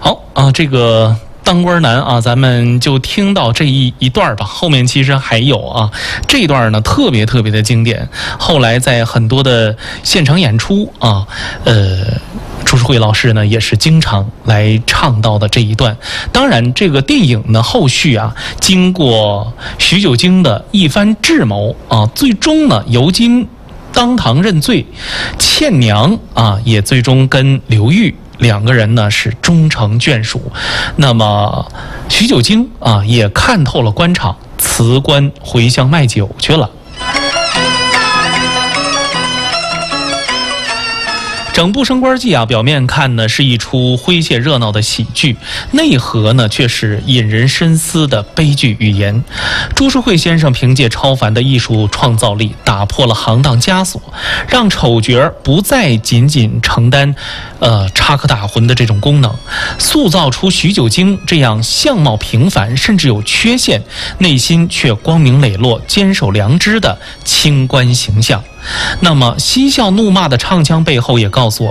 好啊，这个当官难啊，咱们就听到这一段吧。后面其实还有啊，这一段呢特别的经典。后来在很多的现场演出啊，朱世慧老师呢也是经常来唱到的这一段。当然，这个电影呢后续啊，经过徐九经的一番智谋啊，最终呢尤金当堂认罪，倩娘啊也最终跟刘裕两个人呢是终成眷属。那么徐九经啊也看透了官场，辞官回乡卖酒去了。整部《升官记》啊，表面看呢是一出诙谐热闹的喜剧，内核呢却是引人深思的悲剧语言。朱世慧先生凭借超凡的艺术创造力，打破了行当枷锁，让丑角不再仅仅承担插科打诨的这种功能，塑造出徐九经这样相貌平凡甚至有缺陷，内心却光明磊落、坚守良知的清官形象。那么嬉笑怒骂的唱腔背后也告诉我